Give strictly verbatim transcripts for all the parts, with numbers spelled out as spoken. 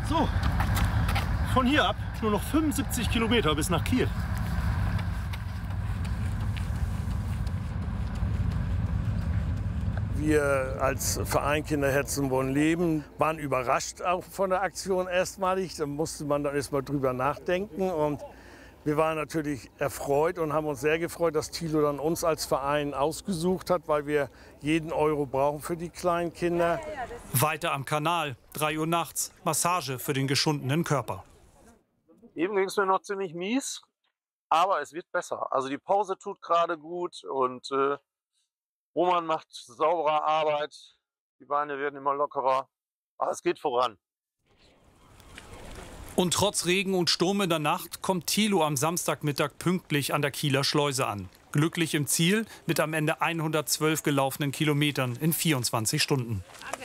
So, von hier ab nur noch fünfundsiebzig Kilometer bis nach Kiel. Wir als Verein Kinderherzen wollen leben waren überrascht auch von der Aktion erstmalig. Da musste man dann erst mal drüber nachdenken. Und wir waren natürlich erfreut und haben uns sehr gefreut, dass Thilo dann uns als Verein ausgesucht hat, weil wir jeden Euro brauchen für die kleinen Kinder. Weiter am Kanal, drei Uhr nachts, Massage für den geschundenen Körper. Eben ging es mir noch ziemlich mies, aber es wird besser. Also die Pause tut gerade gut und äh, Roman macht saubere Arbeit, die Beine werden immer lockerer, aber es geht voran. Und trotz Regen und Sturm in der Nacht kommt Thilo am Samstagmittag pünktlich an der Kieler Schleuse an. Glücklich im Ziel mit am Ende hundertzwölf gelaufenen Kilometern in vierundzwanzig Stunden.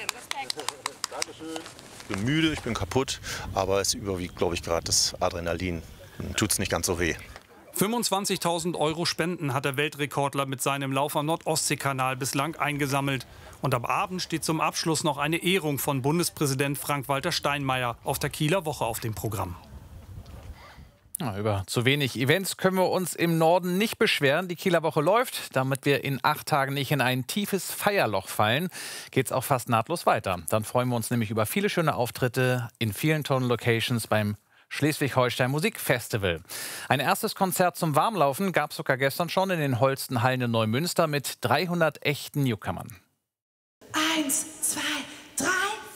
Ich bin müde, ich bin kaputt, aber es überwiegt, glaube ich, gerade das Adrenalin. Tut es nicht ganz so weh. fünfundzwanzigtausend Euro Spenden hat der Weltrekordler mit seinem Lauf am Nordostseekanal bislang eingesammelt. Und am Abend steht zum Abschluss noch eine Ehrung von Bundespräsident Frank-Walter Steinmeier auf der Kieler Woche auf dem Programm. Ja, über zu wenig Events können wir uns im Norden nicht beschweren. Die Kieler Woche läuft. Damit wir in acht Tagen nicht in ein tiefes Feierloch fallen, geht es auch fast nahtlos weiter. Dann freuen wir uns nämlich über viele schöne Auftritte in vielen tollen Locations beim Schleswig-Holstein Musikfestival. Ein erstes Konzert zum Warmlaufen gab es sogar gestern schon in den Holstenhallen in Neumünster mit dreihundert echten Newcomern. Eins, zwei, drei,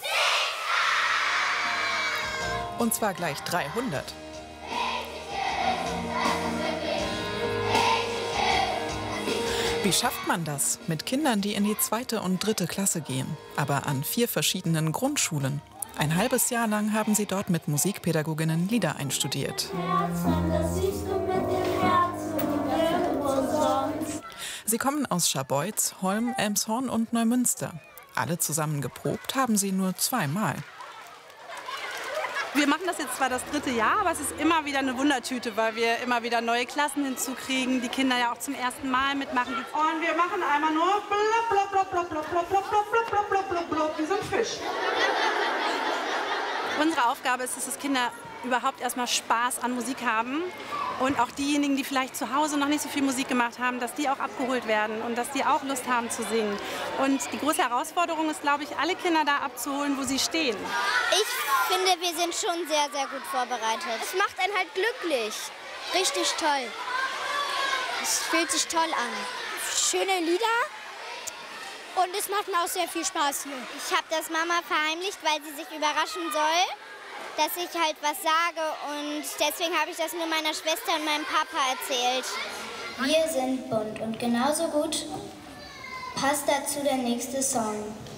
und zwar gleich dreihundert. Wie schafft man das mit Kindern, die in die zweite und dritte Klasse gehen, aber an vier verschiedenen Grundschulen? Ein halbes Jahr lang haben sie dort mit Musikpädagoginnen Lieder einstudiert. Sie kommen aus Scharbeutz, Holm, Elmshorn und Neumünster. Alle zusammen geprobt haben sie nur zweimal. Wir machen das jetzt zwar das dritte Jahr, aber es ist immer wieder eine Wundertüte, weil wir immer wieder neue Klassen hinzukriegen, die Kinder ja auch zum ersten Mal mitmachen. Und wir machen einmal nur blub, blub, blub, blub, blub, blub, blub, blub, blub, blub, blub, blub, wie so ein Fisch. Unsere Aufgabe ist es, dass Kinder überhaupt erstmal Spaß an Musik haben und auch diejenigen, die vielleicht zu Hause noch nicht so viel Musik gemacht haben, dass die auch abgeholt werden und dass die auch Lust haben zu singen. Und die große Herausforderung ist, glaube ich, alle Kinder da abzuholen, wo sie stehen. Ich finde, wir sind schon sehr, sehr gut vorbereitet. Es macht einen halt glücklich. Richtig toll. Es fühlt sich toll an. Schöne Lieder. Und es macht mir auch sehr viel Spaß hier. Ich habe das Mama verheimlicht, weil sie sich überraschen soll, dass ich halt was sage. Und deswegen habe ich das nur meiner Schwester und meinem Papa erzählt. Wir sind bunt und genauso gut passt dazu der nächste Song.